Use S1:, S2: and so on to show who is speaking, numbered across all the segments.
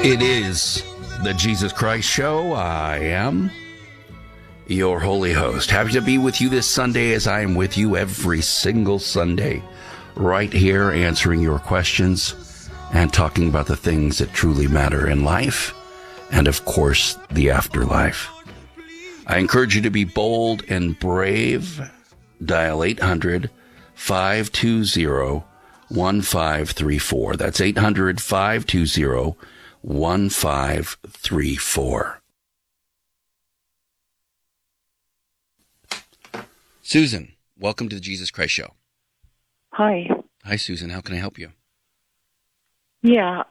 S1: It is the Jesus Christ Show. I am your holy host. Happy to be with you this Sunday as I am with you every single Sunday, right here answering your questions and talking about the things that truly matter in life and, of course, the afterlife. I encourage you to be bold and brave. Dial 800-520-1534. That's 800-520-1534. Susan, welcome to the Jesus Christ Show.
S2: Hi.
S1: Hi, Susan. How can I help you?
S2: Yeah,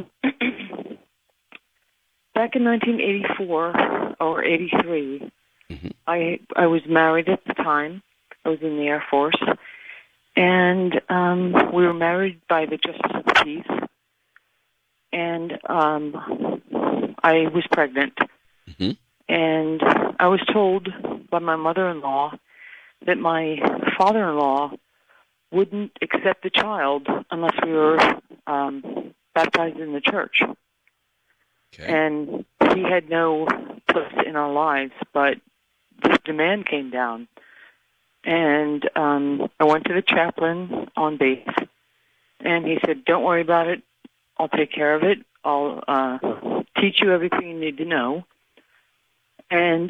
S2: back in 1984 or 83, I was married at the time. I was in the Air Force, and we were married by the Justice of the Peace, and I was pregnant, and I was told by my mother-in-law that my father-in-law wouldn't accept the child unless we were baptized in the church.
S1: Okay.
S2: And he had no place in our lives, but this demand came down. And I went to the chaplain on base, and he said, "Don't worry about it. I'll take care of it. I'll teach you everything you need to know." And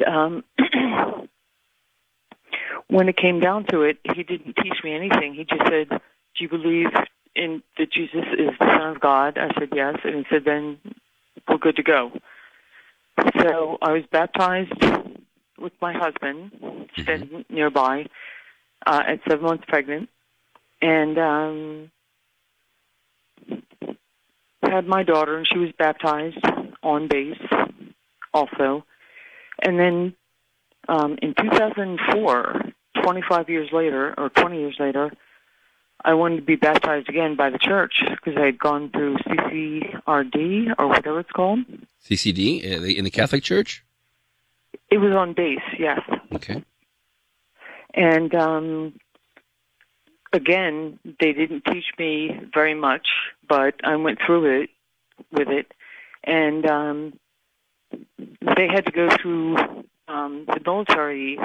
S2: when it came down to it, he didn't teach me anything. He just said, "Do you believe in that Jesus is the Son of God?" I said, "Yes." And he said, "Then we're good to go." So I was baptized with my husband, standing nearby, at 7 months pregnant, and had my daughter, and she was baptized on base also. And then in 2004, 25 years later, or 20 years later, I wanted to be baptized again by the church because I had gone through CCRD or whatever it's called.
S1: CCD in the Catholic Church?
S2: It was on base, yes.
S1: Okay.
S2: And again, they didn't teach me very much, but I went through it with it, and they had to go through the military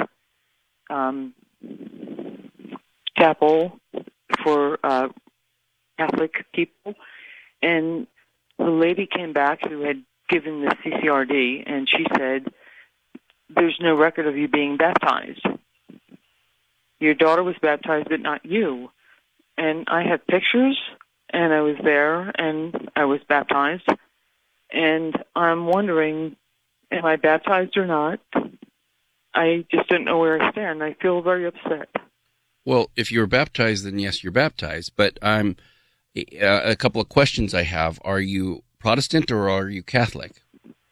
S2: chapel for Catholic people, and the lady came back who had given the CCRD, and she said, "There's no record of you being baptized. Your daughter was baptized, but not you." And I have pictures, and I was there, and I was baptized, and I'm wondering, am I baptized or not? I just don't know where I stand. I feel very upset.
S1: Well, if you're baptized, then yes, you're baptized. But I'm a couple of questions I have. Are you Protestant or are you Catholic?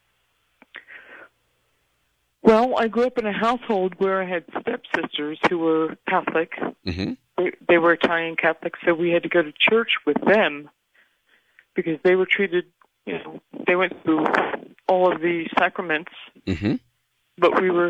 S2: Well, I grew up in a household where I had stepsisters who were Catholic. They were Italian Catholics, so we had to go to church with them because they were treated, they went through all of the sacraments, but we were